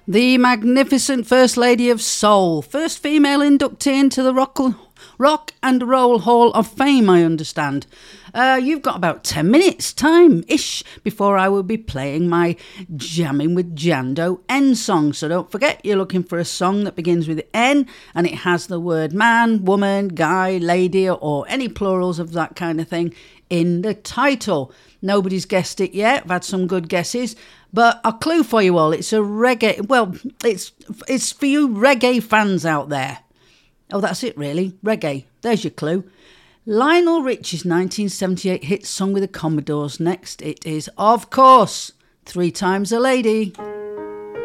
The magnificent First Lady of Soul, first female inductee into the Rock and Roll Hall of Fame, I understand. You've got about 10 minutes time-ish before I will be playing my Jamming with Jando N song. So don't forget, you're looking for a song that begins with N and it has the word man, woman, guy, lady, or any plurals of that kind of thing in the title. Nobody's guessed it yet. I've had some good guesses. But a clue for you all, it's a reggae, well, it's for you reggae fans out there. Oh, that's it really, reggae. There's your clue. Lionel Richie's 1978 hit song with the Commodores. Next, it is, of course, 3 Times a Lady.